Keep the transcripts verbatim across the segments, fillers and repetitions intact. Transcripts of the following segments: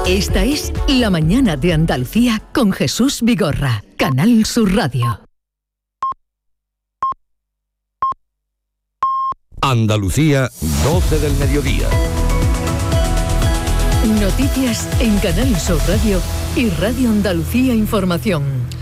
Esta es La Mañana de Andalucía con Jesús Vigorra, Canal Sur Radio. Andalucía, doce del mediodía. Noticias en Canal Sur Radio y Radio Andalucía Información.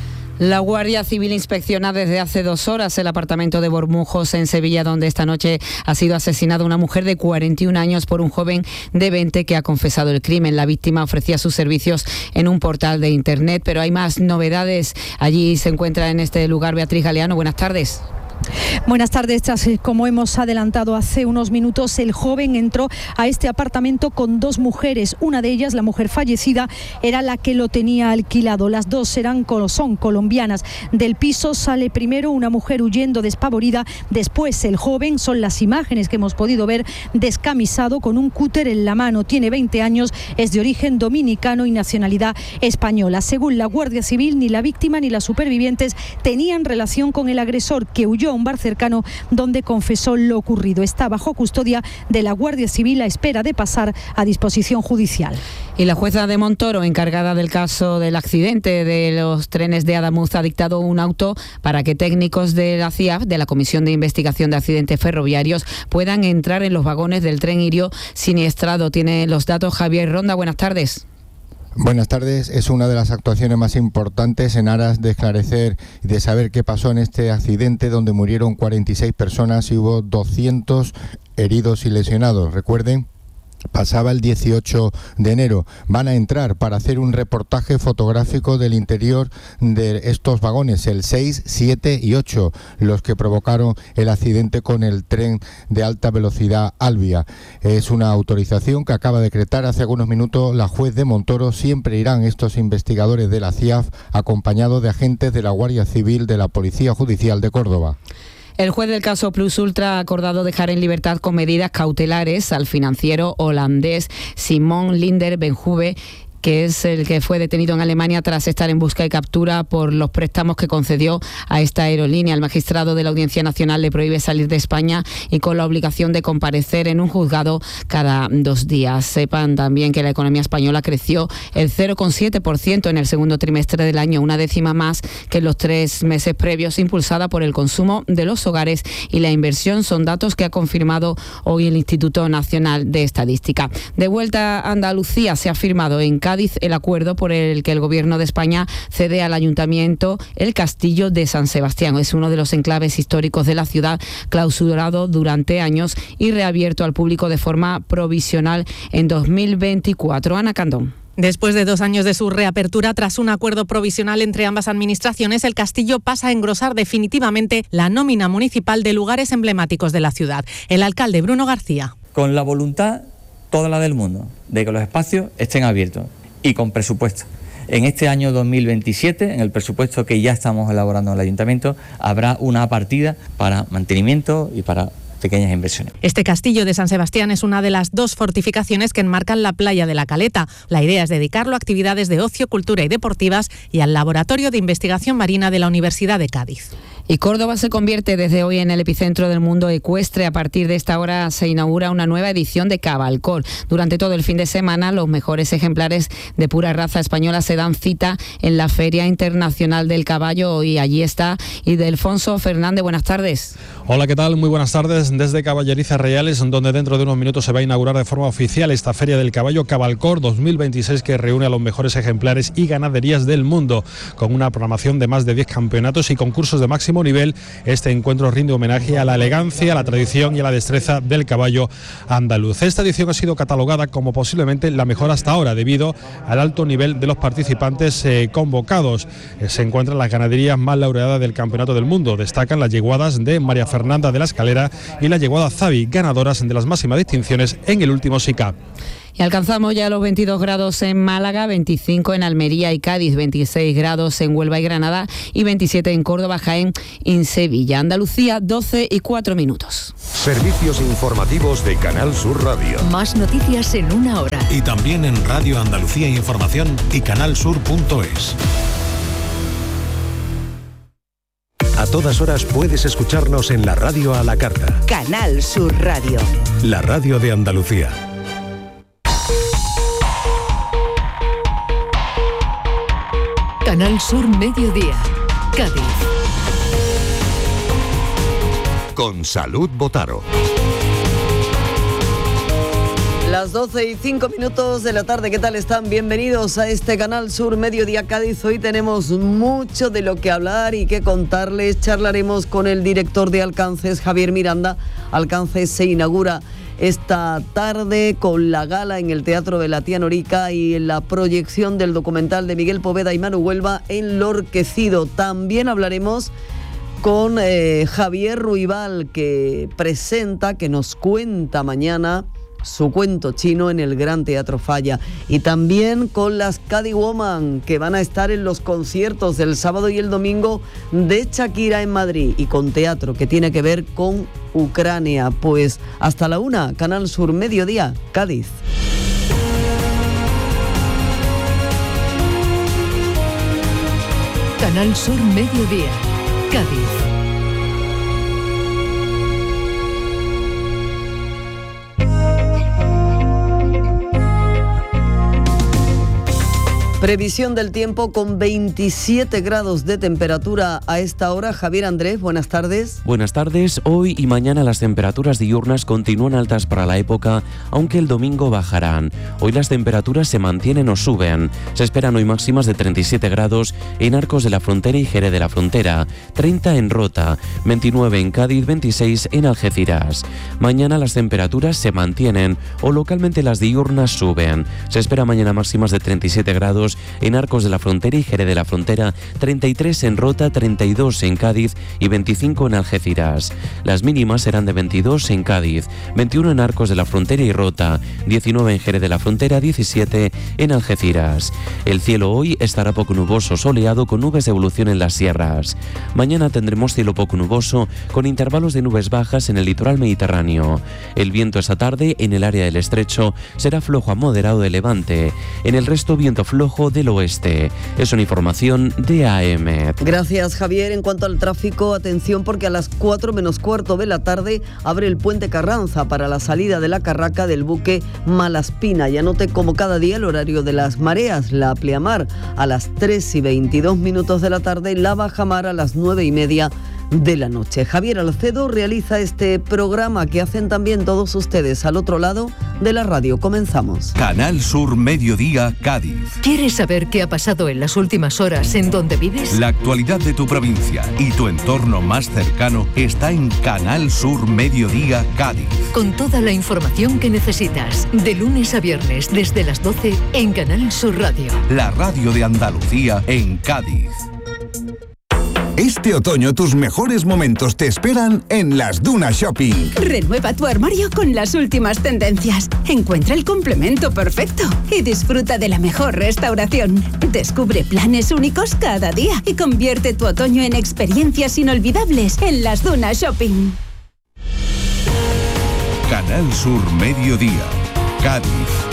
La Guardia Civil inspecciona desde hace dos horas el apartamento de Bormujos en Sevilla, donde esta noche ha sido asesinada una mujer de cuarenta y un años por un joven de veinte que ha confesado el crimen. La víctima ofrecía sus servicios en un portal de internet, pero hay más novedades. Allí se encuentra en este lugar Beatriz Galeano. Buenas tardes. Buenas tardes. Tras, como hemos adelantado hace unos minutos, el joven entró a este apartamento con dos mujeres. Una de ellas, la mujer fallecida, era la que lo tenía alquilado. Las dos eran, son colombianas. Del piso sale primero una mujer huyendo despavorida, después el joven. Son las imágenes que hemos podido ver, descamisado con un cúter en la mano. Tiene veinte años, es de origen dominicano y nacionalidad española. Según la Guardia Civil, ni la víctima ni las supervivientes tenían relación con el agresor, que huyó a un bar cercano donde confesó lo ocurrido. Está bajo custodia de la Guardia Civil a espera de pasar a disposición judicial. Y la jueza de Montoro, encargada del caso del accidente de los trenes de Adamuz, ha dictado un auto para que técnicos de la C I A F, de la Comisión de Investigación de Accidentes Ferroviarios, puedan entrar en los vagones del tren Irio siniestrado. Tiene los datos Javier Ronda. Buenas tardes. Buenas tardes. Es una de las actuaciones más importantes en aras de esclarecer y de saber qué pasó en este accidente donde murieron cuarenta y seis personas y hubo doscientos heridos y lesionados. Recuerden, pasaba el dieciocho de enero. Van a entrar para hacer un reportaje fotográfico del interior de estos vagones, el seis, siete y ocho, los que provocaron el accidente con el tren de alta velocidad Alvia. Es una autorización que acaba de decretar hace algunos minutos la juez de Montoro. Siempre irán estos investigadores de la C I A F acompañados de agentes de la Guardia Civil de la Policía Judicial de Córdoba. El juez del caso Plus Ultra ha acordado dejar en libertad con medidas cautelares al financiero holandés Simon Linder Benjuve, que es el que fue detenido en Alemania tras estar en busca y captura por los préstamos que concedió a esta aerolínea. El magistrado de la Audiencia Nacional le prohíbe salir de España y con la obligación de comparecer en un juzgado cada dos días. Sepan también que la economía española creció el cero coma siete por ciento en el segundo trimestre del año, una décima más que en los tres meses previos, impulsada por el consumo de los hogares y la inversión. Son datos que ha confirmado hoy el Instituto Nacional de Estadística. De vuelta a Andalucía, se ha firmado en Cádiz el acuerdo por el que el Gobierno de España cede al Ayuntamiento el Castillo de San Sebastián. Es uno de los enclaves históricos de la ciudad, clausurado durante años y reabierto al público de forma provisional en dos mil veinticuatro. Ana Candón. Después de dos años de su reapertura, tras un acuerdo provisional entre ambas administraciones, el castillo pasa a engrosar definitivamente la nómina municipal de lugares emblemáticos de la ciudad. El alcalde Bruno García. Con la voluntad, toda la del mundo, de que los espacios estén abiertos y con presupuesto. En este año dos mil veintisiete, en el presupuesto que ya estamos elaborando en el Ayuntamiento, habrá una partida para mantenimiento y para pequeñas inversiones. Este castillo de San Sebastián es una de las dos fortificaciones que enmarcan la playa de la Caleta. La idea es dedicarlo a actividades de ocio, cultura y deportivas y al Laboratorio de Investigación Marina de la Universidad de Cádiz. Y Córdoba se convierte desde hoy en el epicentro del mundo ecuestre. A partir de esta hora se inaugura una nueva edición de Cabalcor. Durante todo el fin de semana, los mejores ejemplares de pura raza española se dan cita en la Feria Internacional del Caballo. Y allí está Ildefonso Fernández. Buenas tardes. Hola, ¿qué tal? Muy buenas tardes desde Caballerizas Reales, donde dentro de unos minutos se va a inaugurar de forma oficial esta Feria del Caballo Cabalcor dos mil veintiséis, que reúne a los mejores ejemplares y ganaderías del mundo. Con una programación de más de diez campeonatos y concursos de máximo nivel, este encuentro rinde homenaje a la elegancia, a la tradición y a la destreza del caballo andaluz. Esta edición ha sido catalogada como posiblemente la mejor hasta ahora, debido al alto nivel de los participantes eh, convocados. Eh, se encuentran las ganaderías más laureadas del campeonato del mundo. Destacan las yeguadas de María Fernanda de la Escalera y la yeguada Zavi, ganadoras de las máximas distinciones en el último S I C A P. Y alcanzamos ya los veintidós grados en Málaga, veinticinco en Almería y Cádiz, veintiséis grados en Huelva y Granada y veintisiete en Córdoba, Jaén y en Sevilla. Andalucía, doce y cuatro minutos. Servicios informativos de Canal Sur Radio. Más noticias en una hora. Y también en Radio Andalucía Información y canalsur punto es. A todas horas puedes escucharnos en la radio a la carta. Canal Sur Radio. La radio de Andalucía. Canal Sur Mediodía, Cádiz. Con Salud Botaro. Las doce y cinco minutos de la tarde, ¿qué tal están? Bienvenidos a este Canal Sur Mediodía Cádiz. Hoy tenemos mucho de lo que hablar y que contarles. Charlaremos con el director de Alcances, Javier Miranda. Alcances se inaugura esta tarde con la gala en el Teatro de la Tía Norica y en la proyección del documental de Miguel Poveda y Manu Huelva, Enlorquecido. También hablaremos con eh, Javier Ruibal, que presenta, que nos cuenta mañana su cuento chino en el Gran Teatro Falla, y también con las Cádiz Woman, que van a estar en los conciertos del sábado y el domingo de Shakira en Madrid, y con teatro que tiene que ver con Ucrania. Pues hasta la una, Canal Sur Mediodía, Cádiz. Canal Sur Mediodía, Cádiz. Previsión del tiempo con veintisiete grados de temperatura a esta hora. Javier Andrés, buenas tardes. Buenas tardes. Hoy y mañana las temperaturas diurnas continúan altas para la época, aunque el domingo bajarán. Hoy las temperaturas se mantienen o suben. Se esperan hoy máximas de treinta y siete grados en Arcos de la Frontera y Jerez de la Frontera, treinta en Rota, veintinueve en Cádiz, veintiséis en Algeciras. Mañana las temperaturas se mantienen o localmente las diurnas suben. Se espera mañana máximas de treinta y siete grados en Arcos de la Frontera y Jerez de la Frontera, treinta y tres en Rota, treinta y dos en Cádiz y veinticinco en Algeciras. Las mínimas serán de veintidós en Cádiz, veintiuno en Arcos de la Frontera y Rota, diecinueve en Jerez de la Frontera, diecisiete en Algeciras. El cielo hoy estará poco nuboso, soleado, con nubes de evolución en las sierras. Mañana tendremos cielo poco nuboso, con intervalos de nubes bajas en el litoral mediterráneo. El viento esta tarde en el área del estrecho será flojo a moderado de levante. En el resto, viento flojo del oeste. Es una información de A M. Gracias, Javier. En cuanto al tráfico, atención, porque a las cuatro menos cuarto de la tarde abre el puente Carranza para la salida de la carraca del buque Malaspina. Y anote, como cada día, el horario de las mareas. La pleamar a las tres y veintidós minutos de la tarde, la bajamar a las nueve y media de la noche. Javier Alcedo realiza este programa que hacen también todos ustedes al otro lado de la radio. Comenzamos. Canal Sur Mediodía, Cádiz. ¿Quieres saber qué ha pasado en las últimas horas en donde vives? La actualidad de tu provincia y tu entorno más cercano está en Canal Sur Mediodía, Cádiz. Con toda la información que necesitas, de lunes a viernes desde las doce en Canal Sur Radio. La radio de Andalucía en Cádiz. Este otoño tus mejores momentos te esperan en Las Dunas Shopping. Renueva tu armario con las últimas tendencias. Encuentra el complemento perfecto y disfruta de la mejor restauración. Descubre planes únicos cada día y convierte tu otoño en experiencias inolvidables en Las Dunas Shopping. Canal Sur Mediodía, Cádiz.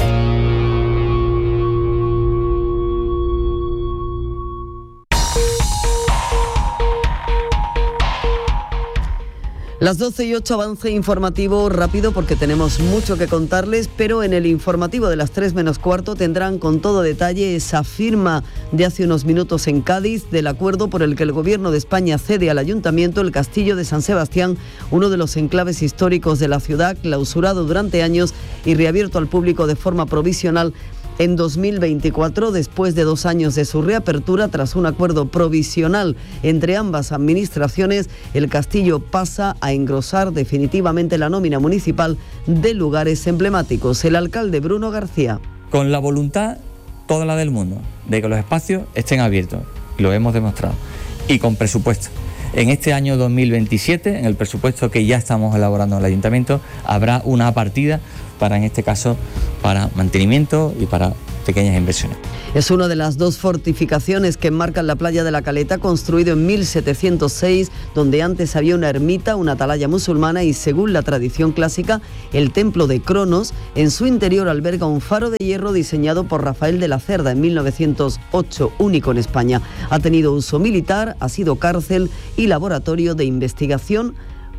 Las doce y ocho, avance informativo rápido porque tenemos mucho que contarles, pero en el informativo de las tres menos cuarto tendrán con todo detalle esa firma de hace unos minutos en Cádiz del acuerdo por el que el Gobierno de España cede al Ayuntamiento el Castillo de San Sebastián, uno de los enclaves históricos de la ciudad, clausurado durante años y reabierto al público de forma provisional en dos mil veinticuatro, después de dos años de su reapertura. Tras un acuerdo provisional entre ambas administraciones, el castillo pasa a engrosar definitivamente la nómina municipal de lugares emblemáticos. El alcalde Bruno García. Con la voluntad, toda la del mundo, de que los espacios estén abiertos, lo hemos demostrado, y con presupuesto. En este año dos mil veintisiete, en el presupuesto que ya estamos elaborando en el Ayuntamiento, habrá una partida para, en este caso, para mantenimiento y para pequeñas inversiones. Es una de las dos fortificaciones que enmarcan la playa de la Caleta, construido en mil setecientos seis, donde antes había una ermita, una atalaya musulmana y, según la tradición clásica, el templo de Cronos. En su interior alberga un faro de hierro diseñado por Rafael de la Cerda en mil novecientos ocho, único en España. Ha tenido uso militar, ha sido cárcel y laboratorio de investigación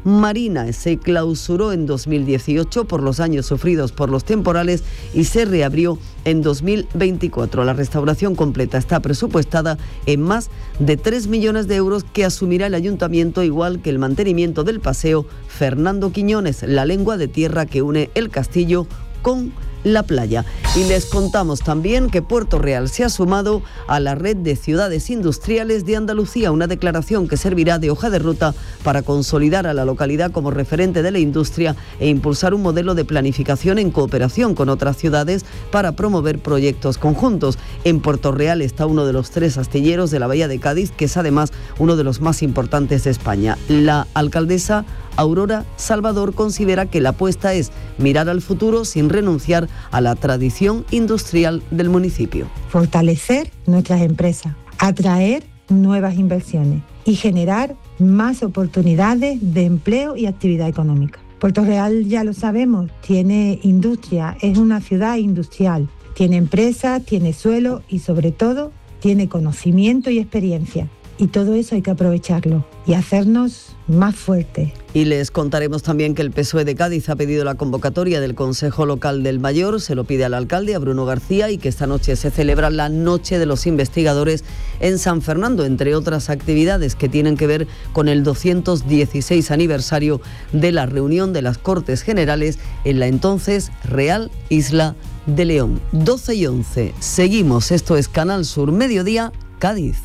marina. Se clausuró en dos mil dieciocho por los daños sufridos por los temporales y se reabrió en dos mil veinticuatro. La restauración completa está presupuestada en más de tres millones de euros que asumirá el ayuntamiento, igual que el mantenimiento del paseo Fernando Quiñones, la lengua de tierra que une el castillo con la playa. Y les contamos también que Puerto Real se ha sumado a la red de ciudades industriales de Andalucía, una declaración que servirá de hoja de ruta para consolidar a la localidad como referente de la industria e impulsar un modelo de planificación en cooperación con otras ciudades para promover proyectos conjuntos. En Puerto Real está uno de los tres astilleros de la Bahía de Cádiz, que es además uno de los más importantes de España. La alcaldesa Aurora Salvador considera que la apuesta es mirar al futuro sin renunciar a la tradición industrial del municipio. Fortalecer nuestras empresas, atraer nuevas inversiones y generar más oportunidades de empleo y actividad económica. Puerto Real, ya lo sabemos, tiene industria, es una ciudad industrial, tiene empresas, tiene suelo y sobre todo tiene conocimiento y experiencia. Y todo eso hay que aprovecharlo y hacernos más fuertes. Y les contaremos también que el P S O E de Cádiz ha pedido la convocatoria del Consejo Local del Mayor, se lo pide al alcalde, a Bruno García, y que esta noche se celebra la Noche de los Investigadores en San Fernando, entre otras actividades que tienen que ver con el doscientos dieciséis aniversario de la reunión de las Cortes Generales en la entonces Real Isla de León. doce y once. Seguimos, esto es Canal Sur Mediodía, Cádiz.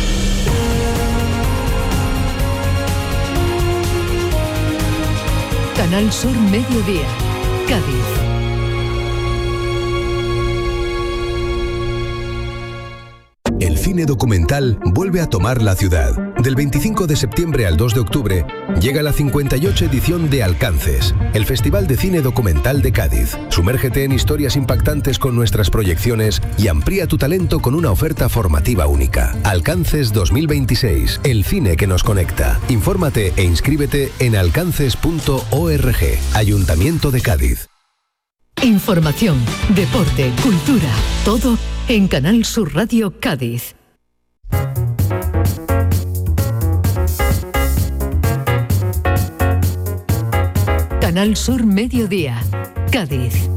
Canal Sur Mediodía, Cádiz. El cine documental vuelve a tomar la ciudad. Del veinticinco de septiembre al dos de octubre llega la cincuenta y ocho edición de Alcances, el Festival de Cine Documental de Cádiz. Sumérgete en historias impactantes con nuestras proyecciones y amplía tu talento con una oferta formativa única. Alcances dos mil veintiséis, el cine que nos conecta. Infórmate e inscríbete en alcances punto org. Ayuntamiento de Cádiz. Información, deporte, cultura, todo en Canal Sur Radio Cádiz. Canal Sur Mediodía, Cádiz.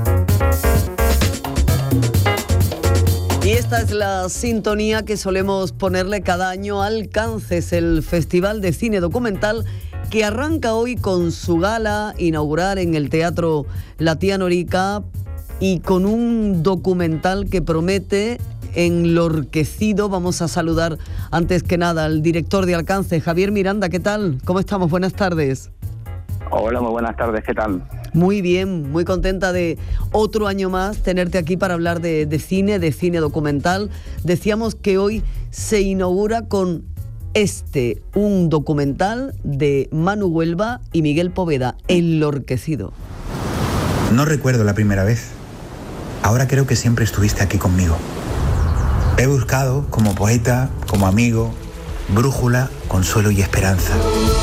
Y esta es la sintonía que solemos ponerle cada año a Alcances, el Festival de Cine Documental que arranca hoy con su gala inaugural en el Teatro La Tía Norica y con un documental que promete enlorquecido. Vamos a saludar antes que nada al director de Alcance, Javier Miranda. ¿Qué tal? ¿Cómo estamos? Buenas tardes. Hola, muy buenas tardes. ¿Qué tal? Muy bien, muy contenta de otro año más tenerte aquí para hablar de, de cine, de cine documental. Decíamos que hoy se inaugura con este, un documental de Manu Huelva y Miguel Poveda, Enlorquecido. No recuerdo la primera vez. Ahora creo que siempre estuviste aquí conmigo. Te he buscado como poeta, como amigo, brújula, consuelo y esperanza.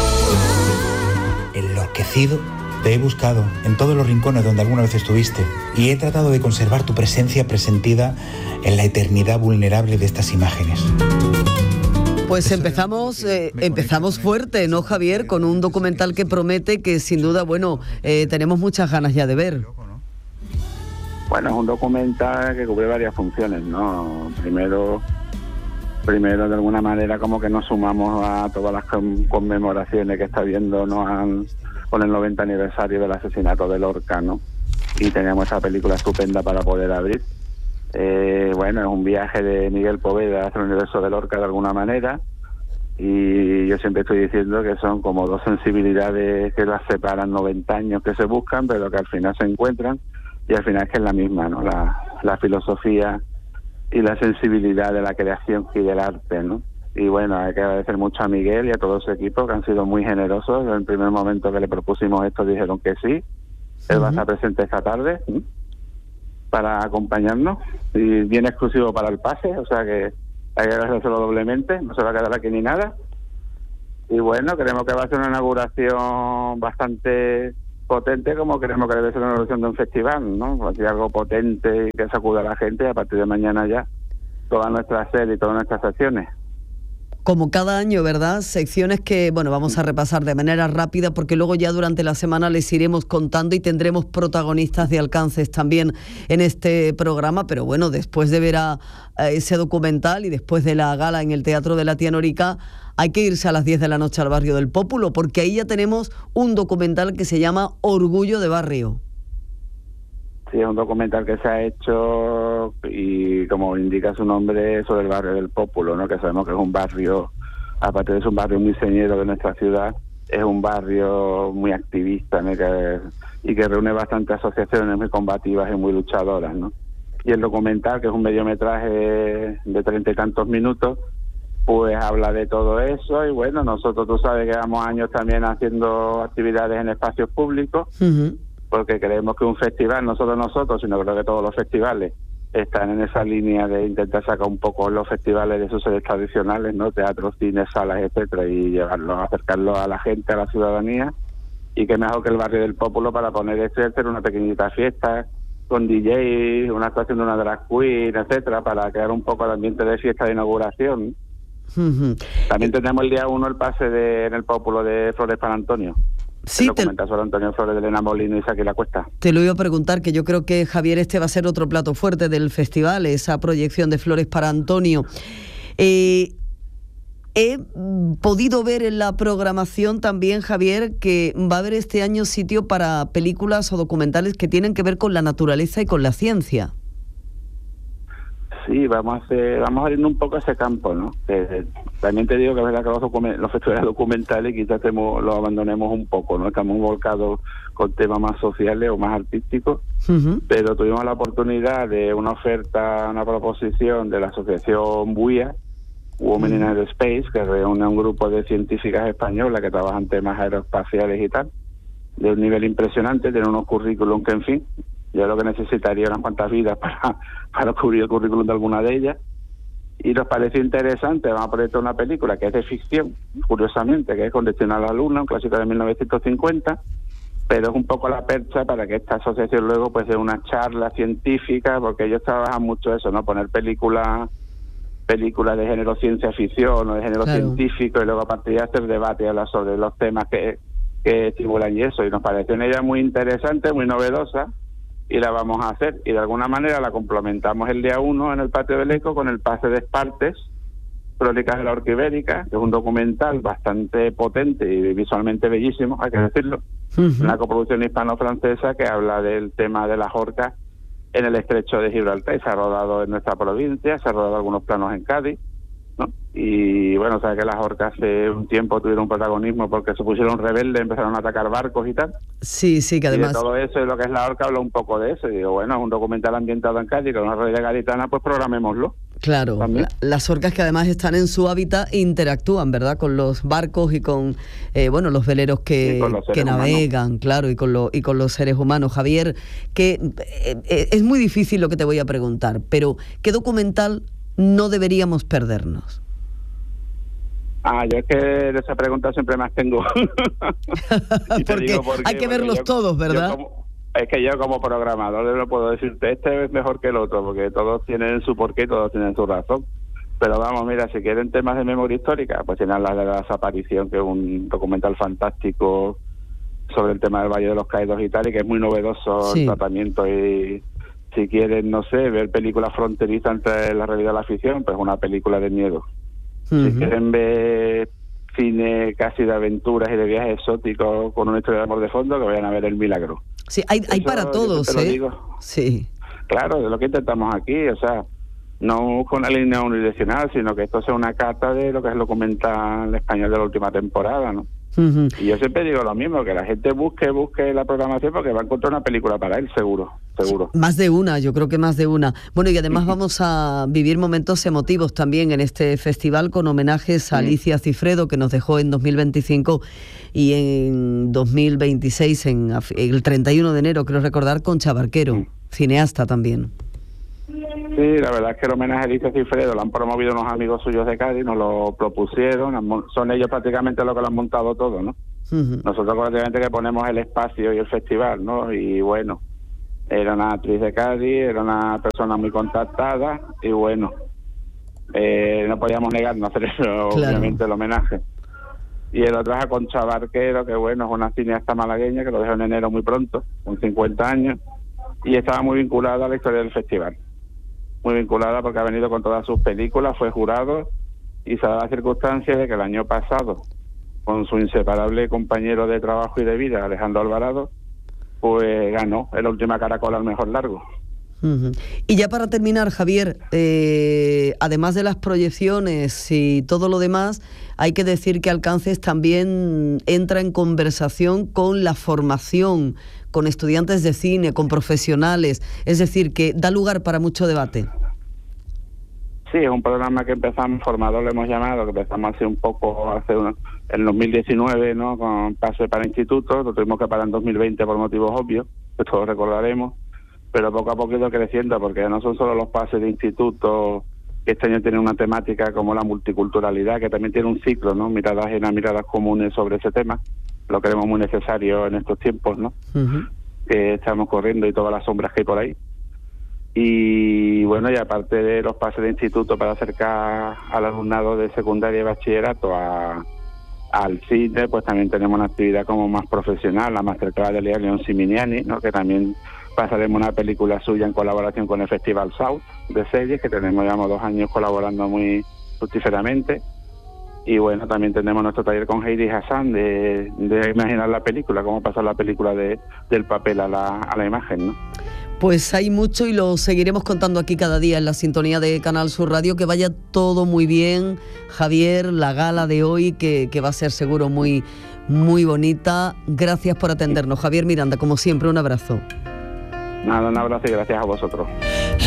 Enlorquecido, te he buscado en todos los rincones donde alguna vez estuviste y he tratado de conservar tu presencia presentida en la eternidad vulnerable de estas imágenes. Pues empezamos eh, empezamos fuerte, ¿no, Javier? Con un documental que promete, que sin duda, bueno, eh, tenemos muchas ganas ya de ver. Bueno, es un documental que cubre varias funciones, ¿no? Primero, primero de alguna manera como que nos sumamos a todas las conmemoraciones que está viendo, ¿no? Al, con el noventa aniversario del asesinato de Lorca, ¿no? Y teníamos esta película estupenda para poder abrir. Eh, bueno, es un viaje de Miguel Poveda hacia el universo de Lorca de alguna manera, y yo siempre estoy diciendo que son como dos sensibilidades que las separan noventa años que se buscan, pero que al final se encuentran, y al final es que es la misma, ¿no? La, la filosofía y la sensibilidad de la creación y del arte, ¿no? Y bueno, hay que agradecer mucho a Miguel y a todo su equipo, que han sido muy generosos. En el primer momento que le propusimos esto dijeron que sí. Él va a estar presente esta tarde, ¿sí?, para acompañarnos, y bien exclusivo para el pase, o sea que hay que agradecérselo doblemente, no se va a quedar aquí ni nada. Y bueno, creemos que va a ser una inauguración bastante potente, como creemos que debe ser una inauguración de un festival, ¿no? Así algo potente y que sacuda a la gente, y a partir de mañana ya todas nuestras series y todas nuestras acciones. como cada año, ¿verdad? Secciones que, bueno, vamos a repasar de manera rápida porque luego ya durante la semana les iremos contando y tendremos protagonistas de alcances también en este programa, pero bueno, después de ver a, a ese documental y después de la gala en el Teatro de la Tía Norica, hay que irse a las diez de la noche al barrio del Pópulo, porque ahí ya tenemos un documental que se llama Orgullo de Barrio. Sí, es un documental que se ha hecho y, como indica su nombre, sobre el barrio del Pópulo, ¿no? Que sabemos que es un barrio, aparte de ser un barrio muy señero de nuestra ciudad, es un barrio muy activista, ¿no? que, y que reúne bastantes asociaciones muy combativas y muy luchadoras, ¿no? Y el documental, que es un mediometraje de treinta y tantos minutos, pues habla de todo eso. Y bueno, nosotros, tú sabes que llevamos años también haciendo actividades en espacios públicos, uh-huh. porque creemos que un festival, no solo nosotros, sino creo que todos los festivales están en esa línea de intentar sacar un poco los festivales de sus sedes tradicionales, ¿no? Teatros, cines, salas, etcétera, y llevarlos, acercarlos a la gente, a la ciudadanía. Y qué mejor que el barrio del Pópulo para poner esto y hacer una pequeñita fiesta con D J, una actuación de una drag queen, etcétera, para crear un poco el ambiente de fiesta de inauguración. Uh-huh. También tenemos el día uno el pase de, en el Pópulo de Flores para Antonio. Sí, el documental te... sobre Antonio Flores, de Elena Molino y Saki La Cuesta. Te lo iba a preguntar, que yo creo que, Javier, este va a ser otro plato fuerte del festival, esa proyección de Flores para Antonio. Eh, he podido ver en la programación también, Javier, que va a haber este año sitio para películas o documentales que tienen que ver con la naturaleza y con la ciencia. Sí, vamos a hacer, vamos a ir un poco a ese campo, ¿no? Que, también te digo que es verdad que los, document- los festivales documentales quizás temo, los abandonemos un poco, ¿no? Estamos volcados con temas más sociales o más artísticos, uh-huh. pero tuvimos la oportunidad de una oferta, una proposición de la asociación BUIA, Women uh-huh. in Aerospace, que reúne a un grupo de científicas españolas que trabajan temas aeroespaciales y tal, de un nivel impresionante, tienen unos currículum que, en fin, yo lo que necesitaría unas cuantas vidas para, para cubrir el currículum de alguna de ellas. Y nos pareció interesante, vamos a proyectar una película que es de ficción, curiosamente, que es Con Destino a la Luna, un clásico de mil novecientos cincuenta, pero es un poco la percha para que esta asociación luego pues dé una charla científica, porque ellos trabajan mucho eso, ¿no? Poner películas películas de género ciencia ficción o de género claro. científico, y luego a partir de hacer debate hablar sobre los temas que, que estimulan y eso. Y nos pareció una idea muy interesante, muy novedosa, y la vamos a hacer, y de alguna manera la complementamos el día uno en el Patio del Eco con el pase de Espartes, Crónicas de la Orca Ibérica, que es un documental bastante potente y visualmente bellísimo, hay que decirlo, uh-huh. una coproducción hispano-francesa que habla del tema de las orcas en el estrecho de Gibraltar, y se ha rodado en nuestra provincia, se ha rodado algunos planos en Cádiz, ¿no? Y bueno, sabes que las orcas hace un tiempo tuvieron un protagonismo porque se pusieron rebeldes, empezaron a atacar barcos y tal. Sí, sí, que además... Y de todo eso, y lo que es la orca, habla un poco de eso. Y digo, bueno, es un documental ambientado en Cádiz, con una realidad gaditana, pues programémoslo. Claro, la, las orcas que además están en su hábitat e interactúan, ¿verdad?, con los barcos y con, eh, bueno, los veleros que, que navegan, humanos. Claro, y con, lo, y con los seres humanos. Javier, que eh, eh, es muy difícil lo que te voy a preguntar, pero ¿qué documental no deberíamos perdernos? Ah, yo es que de esa pregunta siempre más tengo. porque por hay que verlos yo, todos, ¿verdad? Como, es que yo como programador no puedo decirte este es mejor que el otro, porque todos tienen su porqué y todos tienen su razón. Pero vamos, mira, si quieren temas de memoria histórica, pues tienen la de la desaparición, que es un documental fantástico sobre el tema del Valle de los Caídos y tal, y que es muy novedoso sí. el tratamiento. Y si quieren, no sé, ver películas fronterizas entre la realidad y la ficción, pues una película de miedo. Uh-huh. Si quieren ver cine casi de aventuras y de viajes exóticos con una historia de amor de fondo, que vayan a ver El Milagro. Sí, hay, hay para todos, ¿eh? Digo. Sí. Claro, es lo que intentamos aquí, o sea, no con una línea unidireccional, sino que esto sea una carta de lo que es el documental español de la última temporada, ¿no? Uh-huh. Y yo siempre digo lo mismo, que la gente busque, busque la programación, porque va a encontrar una película para él, seguro, seguro. Más de una, yo creo que más de una. Bueno, y además vamos a vivir momentos emotivos también en este festival, con homenajes a Alicia Cifredo, que nos dejó en dos mil veinticinco, y en dos mil veintiséis, en el treinta y uno de enero, creo recordar, Concha Barquero, sí. cineasta también. Sí, la verdad es que el homenaje a Alicia Cifredo lo han promovido unos amigos suyos de Cádiz, nos lo propusieron, son ellos prácticamente los que lo han montado todo, ¿no? Uh-huh. Nosotros prácticamente que ponemos el espacio y el festival, ¿no? Y bueno, era una actriz de Cádiz, era una persona muy contactada, y bueno, Eh, no podíamos negarnos a hacer eso, claro. Obviamente el homenaje. Y el otro es a Concha Barquero, que bueno, es una cineasta malagueña que lo dejó en enero muy pronto, con cincuenta años, y estaba muy vinculada a la historia del festival. Muy vinculada porque ha venido con todas sus películas, fue jurado, y se da la circunstancia de que el año pasado, con su inseparable compañero de trabajo y de vida, Alejandro Alvarado, pues ganó en la última Caracol al mejor largo. Uh-huh. Y ya para terminar, Javier, eh, además de las proyecciones y todo lo demás, hay que decir que Alcances también entra en conversación con la formación, con estudiantes de cine, con profesionales, es decir, que da lugar para mucho debate. Sí, es un programa que empezamos, formador lo hemos llamado, que empezamos hace un poco, hace un, en dos mil diecinueve, ¿no? Con pase para institutos, lo tuvimos que parar en dos mil veinte por motivos obvios, que todos recordaremos, pero poco a poco ha ido creciendo, porque no son solo los pases de institutos, que este año tienen una temática como la multiculturalidad, que también tiene un ciclo, ¿no? Miradas ajenas, miradas comunes sobre ese tema, lo creemos muy necesario en estos tiempos, ¿no? Uh-huh. Que estamos corriendo y todas las sombras que hay por ahí. Y bueno, y aparte de los pases de instituto para acercar al alumnado de secundaria y bachillerato a, al cine, pues también tenemos una actividad como más profesional, la masterclass de Lea León Siminiani, ¿no? Que también pasaremos una película suya en colaboración con el Festival South de series, que tenemos ya dos años colaborando muy fructíferamente. Y bueno, también tenemos nuestro taller con Heidi Hassan de, de imaginar la película, cómo pasar la película de, del papel a la, a la imagen, ¿no? Pues hay mucho y lo seguiremos contando aquí cada día en la sintonía de Canal Sur Radio. Que vaya todo muy bien, Javier, la gala de hoy, que, que va a ser seguro muy, muy bonita. Gracias por atendernos, Javier Miranda, como siempre, un abrazo. Nada, un abrazo y gracias a vosotros.